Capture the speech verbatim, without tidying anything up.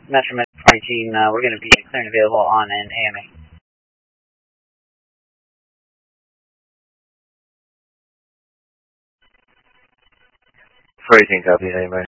Metro Metro eighteen, uh, we're going to be clear and available on an A M A. four eighteen, copy, A M A.